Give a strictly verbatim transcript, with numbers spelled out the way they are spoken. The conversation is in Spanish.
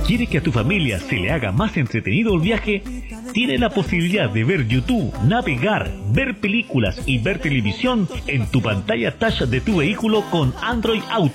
¿Quiere que a tu familia se le haga más entretenido el viaje? Tiene la posibilidad de ver YouTube, navegar, ver películas y ver televisión en tu pantalla touch de tu vehículo con Android Auto.